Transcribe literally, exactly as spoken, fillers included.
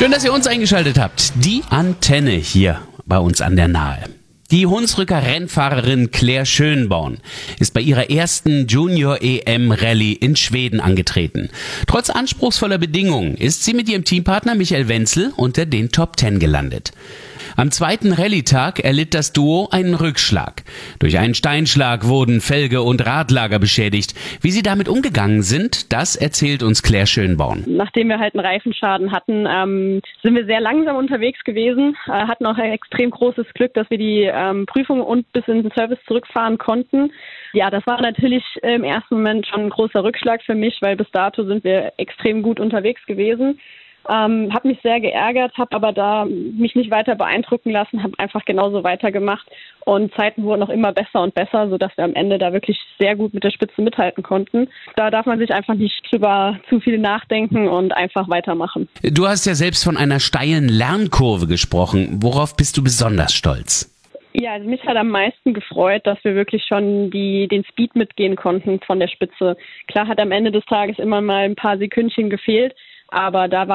Schön, dass ihr uns eingeschaltet habt. Die Antenne hier bei uns an der Nahe. Die Hunsrücker Rennfahrerin Claire Schönborn ist bei ihrer ersten Junior-E M-Rallye in Schweden angetreten. Trotz anspruchsvoller Bedingungen ist sie mit ihrem Teampartner Michael Wenzel unter den Top Ten gelandet. Am zweiten Rallye-Tag erlitt das Duo einen Rückschlag. Durch einen Steinschlag wurden Felge und Radlager beschädigt. Wie sie damit umgegangen sind, das erzählt uns Claire Schönborn. Nachdem wir halt einen Reifenschaden hatten, ähm, sind wir sehr langsam unterwegs gewesen, äh, hatten auch ein extrem großes Glück, dass wir die ähm, Prüfung und bis in den Service zurückfahren konnten. Ja, das war natürlich im ersten Moment schon ein großer Rückschlag für mich, weil bis dato sind wir extrem gut unterwegs gewesen. Ähm, habe mich sehr geärgert, habe aber da mich nicht weiter beeindrucken lassen, habe einfach genauso weitergemacht und Zeiten wurden auch immer besser und besser, sodass wir am Ende da wirklich sehr gut mit der Spitze mithalten konnten. Da darf man sich einfach nicht drüber zu viel nachdenken und einfach weitermachen. Du hast ja selbst von einer steilen Lernkurve gesprochen. Worauf bist du besonders stolz? Ja, also mich hat am meisten gefreut, dass wir wirklich schon die, den Speed mitgehen konnten von der Spitze. Klar hat am Ende des Tages immer mal ein paar Sekündchen gefehlt, aber da war